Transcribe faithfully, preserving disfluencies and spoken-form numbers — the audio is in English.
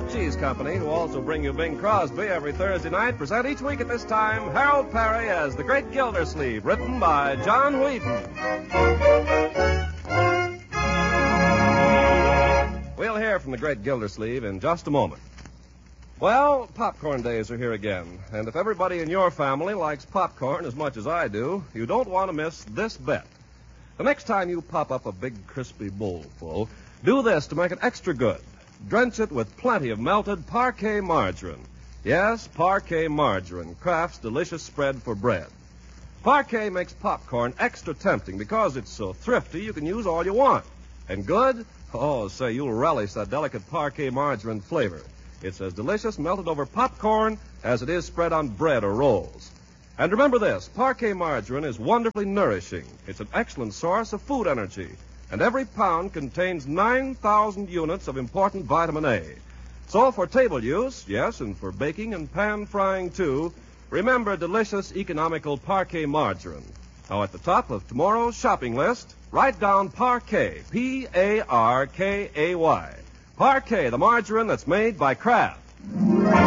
Kraft Cheese Company, who also bring you Bing Crosby every Thursday night, present each week at this time Harold Perry as The Great Gildersleeve, written by John Whedon. We'll hear from The Great Gildersleeve in just a moment. Well, popcorn days are here again, and if everybody in your family likes popcorn as much as I do, you don't want to miss this bet. The next time you pop up a big, crispy bowl full, do this to make it extra good. Drench it with plenty of melted Parquet margarine. Yes, Parquet margarine, Kraft's delicious spread for bread. Parquet makes popcorn extra tempting because it's so thrifty you can use all you want. And good? Oh, say, you'll relish that delicate Parquet margarine flavor. It's as delicious melted over popcorn as it is spread on bread or rolls. And remember this, Parquet margarine is wonderfully nourishing. It's an excellent source of food energy. And every pound contains nine thousand units of important vitamin A. So for table use, yes, and for baking and pan frying too, remember delicious, economical Parquet margarine. Now at the top of tomorrow's shopping list, write down Parquet, P A R K A Y. Parquet, the margarine that's made by Kraft.